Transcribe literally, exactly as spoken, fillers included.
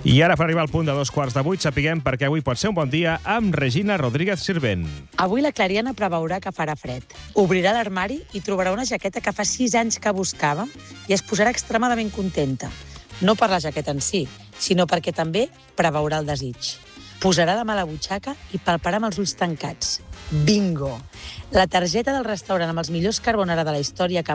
I ara, per arribar al punt de dos quarts de vuit, sapiguem perquè avui pot ser un bon dia amb Regina Rodríguez Sirvent. Avui la Clariana preveurà que farà fred. Obrirà l'armari i trobarà una jaqueta que fa sis anys que buscava i es posarà extremadament contenta. No per la jaqueta en si, sinó perquè també preveurà el desig. Posarà la mà a la butxaca i palparà amb els ulls tancats. Bingo! La targeta del restaurant amb els millors carbonara de la història que